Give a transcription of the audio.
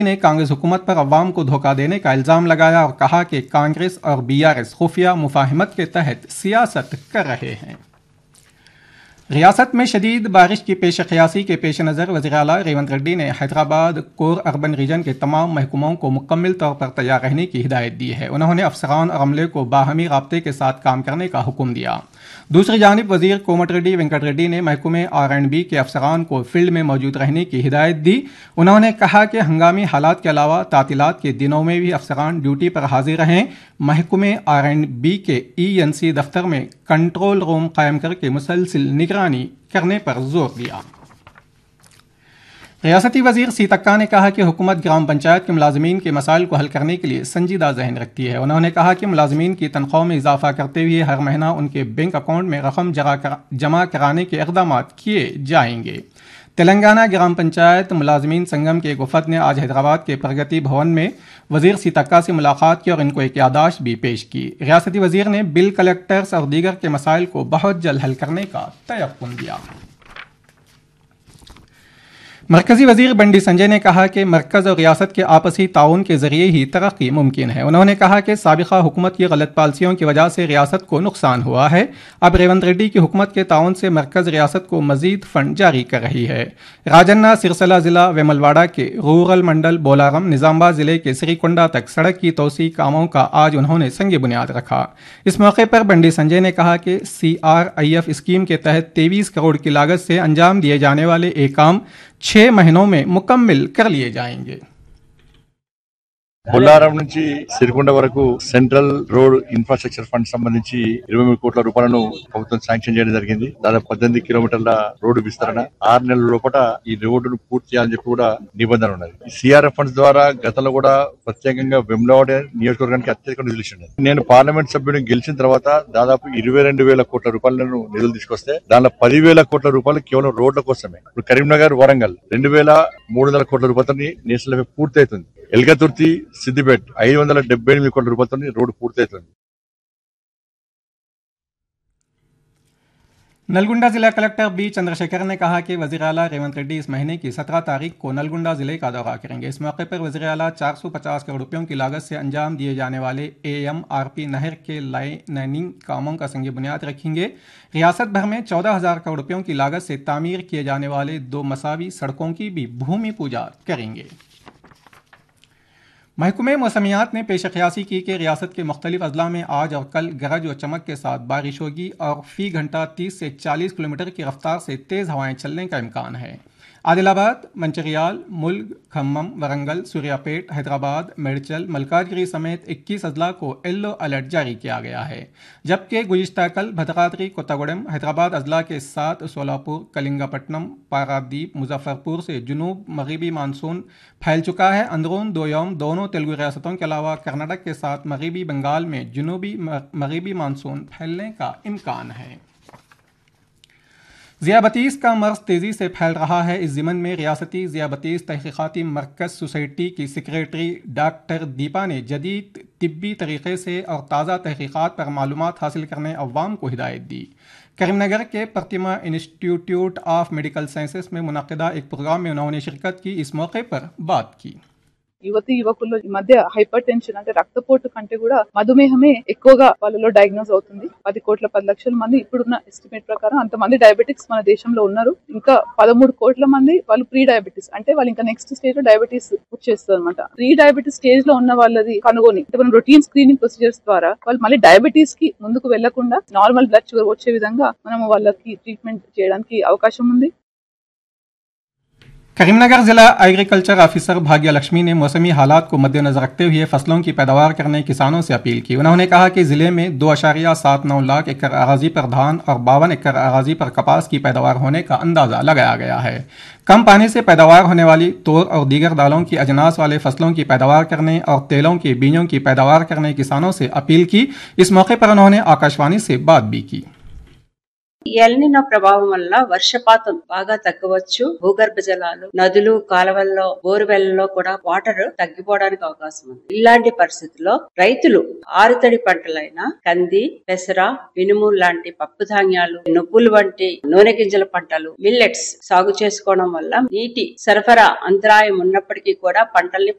ने कांग्रेस हुकूमत पर अवाम को धोखा देने का इल्ज़ाम लगाया और कहा कि कांग्रेस और बीआरएस खुफिया मुफाहिमत के तहत सियासत कर रहे हैं। रियासत में शदीद बारिश की पेशकयासी के पेश नज़र वज़ीर आला रेवंत रेड्डी ने हैदराबाद कोर अर्बन रीजन के तमाम महकमों को मुकम्मल तौर पर तैयार रहने की हिदायत दी है। उन्होंने अफसरान और अमले को बाहमी राब्ते के साथ काम करने का हुक्म दिया। दूसरी जानिब वज़ीर कोमटिरेड्डी वेंकट रेड्डी ने महकमे R&B के अफसरान को फील्ड में मौजूद रहने की हिदायत दी। उन्होंने कहा कि हंगामी हालात के अलावा तातीलात के दिनों में भी अफसरान ड्यूटी पर हाजिर रहें। महकमे R&B के ENC दफ्तर में कंट्रोल रूम कायम करके मुसलसिल निगरानी करने पर जोर दिया। रियासती वजीर सीतक्का ने कहा कि हुकूमत ग्राम पंचायत के मुलाजमीन के मसाइल को हल करने के लिए संजीदा जहन रखती है। उन्होंने कहा कि मुलाजमीन की तनख्वाह में इजाफा करते हुए हर महीना उनके बैंक अकाउंट में रकम जमा कराने के इक़दाम किए जाएंगे। तेलंगाना ग्राम पंचायत मुलाजमीन संगम के एक वफद ने आज हैदराबाद के प्रगति भवन में वजीर सीतक्का से मुलाकात की और इनको एक याददाश्त भी पेश की। रियासती वजीर ने बिल कलेक्टर्स और दीगर के मसाइल को बहुत जल्द हल करने का तयक्कुन दिया। मरकजी वजीर बंडी संजय ने कहा कि मरकज और रियासत के आपसी ताउन के जरिए ही तरक्की मुमकिन है। उन्होंने कहा कि साबिका हुकूमत की गलत पॉलिसियों की वजह से रियासत को नुकसान हुआ है। अब रेवंत रेड्डी की हुकूमत के ताउन से मरकज रियासत को मजीद फंड जारी कर रही है। राजन्ना सिरसला जिला वेमलवाड़ा के रूरल मंडल बोलारम निजामाबाद जिले के श्रीकुंडा तक सड़क की तोसी कामों का आज उन्होंने संग बुनियाद रखा। इस मौके पर बंडी संजय ने कहा कि CRIF स्कीम के तहत 23 करोड़ की लागत से अंजाम दिए जाने वाले एक काम 6 महीनों में मुकम्मल कर लिए जाएंगे। బొల్లారం నుంచి సిరికొండ వరకు సెంట్రల్ రోడ్ ఇన్ఫ్రాస్ట్రక్చర్ ఫండ్ సంబంధించి 23 కోట్ల రూపాయలను ప్రభుత్వం శాంక్షన్ చేయడం జరిగింది. దాదాపు 18 కిలోమీటర్ల రోడ్డు విస్తరణ 6 నెలల లోపల ఈ రోడ్డును పూర్తి చేయాలని చెప్పి కూడా నిబంధన ఉన్నది. CRF ఫండ్స్ ద్వారా గతంలో కూడా ప్రత్యేకంగా వెమ్లవాడ నియోజకవర్గానికి అత్యధిక నిధులు ఇచ్చింది. నేను పార్లమెంట్ సభ్యుడిని గెలిచిన తర్వాత దాదాపు 22,000 కోట్ల రూపాయలను నిధులు తీసుకొస్తే దానిలో 10,000 కోట్ల రూపాయలు కేవలం రోడ్ల కోసమే. ఇప్పుడు కరీంనగర్ వరంగల్ 2,300 కోట్ల రూపాయలతో నేషనల్ హైవే పూర్తి అవుతుంది. ఎల్గతుర్తి సిద్దిపేట 578 కోట్ల రూపాయలతో రోడ్డు పూర్తవుతుంది. नलगुंडा जिला कलेक्टर B चंद्रशेखर ने कहा कि वज़ीर आला रेवंत रेड्डी इस महीने की 17 तारीख को नलगुंडा जिले का दौरा करेंगे। इस मौके पर वज़ीर आला 450 करोड़ रुपयों की लागत से अंजाम दिए जाने वाले AMRP नहर के लाइनिंग कामों का संग बुनियाद रखेंगे। रियासत भर में 14,000 करोड़ रुपयों की लागत से तामीर किए जाने वाले 2 मसावी सड़कों की भी भूमि पूजा करेंगे। महकमे मौसमियात ने पेशकयासी की कि रियासत के मुख्तलिफ अजला में आज और कल गरज और चमक के साथ बारिश होगी और फी घंटा 30 से 40 किलोमीटर की रफ्तार से तेज़ हवाएं चलने का इम्कान है। आदिलाबाद, मंचिरियाल, मुल्क, खम्मम, वरंगल, सूर्यापेट, हैदराबाद, मेडचल, मलकाजगिरी समेत 21 अजला को येलो अलर्ट जारी किया गया है। जबकि गुज़िश्ता कल भद्राद्री, कोत्तागुडेम, हैदराबाद अजला के साथ सोलापुर, कलिंगापट्टनम, पारादीप, मुजफ्फरपुर से जुनूब मगरिबी मानसून फैल चुका है। अंदरून 2 यौम दोनों तेलुगु रियासतों के अलावा कर्नाटक के साथ मगरिबी बंगाल में जुनूबी मगरिबी मानसून फैलने का इम्कान है। ज़ियाबतीस का मर्ज तेज़ी से फैल रहा है। इस ज़िमन में रियासती ज़ियाबतीस तहक़ीक़ाती मरकज़ सोसाइटी की सेक्रेटरी डॉक्टर दीपा ने जदीद तिब्बी तरीक़े से और ताज़ा तहक़ीक़ात पर मालूमात हासिल करने अवाम को हिदायत दी। करीमनगर के प्रतिमा इंस्टीट्यूट ऑफ मेडिकल साइंसेस में मुनक़िदा एक प्रोग्राम में उन्होंने शिरकत की। इस मौके पर बात की। యువతి యువకుల్లో ఈ మధ్య హైపర్ టెన్షన్ అంటే రక్తపోటు కంటే కూడా మధుమేహమే ఎక్కువగా వాళ్ళలో డయాగ్నోస్ అవుతుంది. 10 లక్షల మంది ఇప్పుడున్న ఎస్టిమేట్ ప్రకారం అంతమంది డయాబెటిక్స్ మన దేశంలో ఉన్నారు. ఇంకా 13 కోట్ల మంది వాళ్ళు ప్రీ డయాబెటిస్ అంటే వాళ్ళు ఇంకా నెక్స్ట్ స్టేజ్ లో డయాబెటీస్ వచ్చేస్తుంది అనమాట. ప్రీ డయాబెటిస్ స్టేజ్ లో ఉన్న వాళ్ళది కనుగొని అంటే మనం రొటీన్ స్క్రీనింగ్ ప్రొసీజర్స్ ద్వారా వాళ్ళు మళ్ళీ డయాబెటీస్ కి ముందుకు వెళ్లకుండా నార్మల్ బ్లడ్ షుగర్ వచ్చే విధంగా మనం వాళ్ళకి ట్రీట్మెంట్ చేయడానికి అవకాశం ఉంది. करीमनगर जिला एग्रीकल्चर ऑफिसर भाग्य लक्ष्मी ने मौसमी हालात को मद्देनजर रखते हुए फसलों की पैदावार करने किसानों से अपील की। उन्होंने कहा कि जिले में 2.79 लाख एकड़ अराजी पर धान और 52 एकड़ अराजी पर कपास की पैदावार होने का अंदाजा लगाया गया है। कम पानी से पैदावार होने वाली तोर और दीगर दालों की अजनास वाले फसलों की पैदावार करने और तेलों के बीजों की पैदावार करने किसानों से अपील की। इस मौके पर उन्होंने आकाशवाणी से बात भी की। ఎల్నినో ప్రభావం వల్ల వర్షపాతం బాగా తగ్గవచ్చు. భూగర్భ జలాలు, నదులు, కాలువల్లో, బోర్వెల్లో కూడా వాటర్ తగ్గిపోవడానికి అవకాశం ఉంది. ఇలాంటి పరిస్థితుల్లో రైతులు ఆరుతడి పంటలైన కంది, పెసర, మినుము లాంటి పప్పు ధాన్యాలు, నువ్వులు వంటి నూనె గింజల పంటలు, మిల్లెట్స్ సాగు చేసుకోవడం వల్ల నీటి సరఫరా అంతరాయం ఉన్నప్పటికీ కూడా పంటల్ని